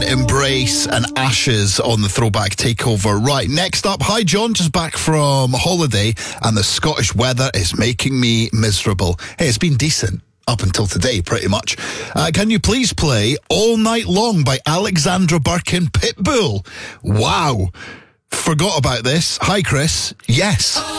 Embrace and Ashes on the Throwback Takeover. Right, next up, hi John, just back from holiday and the Scottish weather is making me miserable. Hey, it's been decent up until today, pretty much. Can you please play All Night Long by Alexandra Burke and Pitbull? Wow. Forgot about this. Hi Chris. Yes.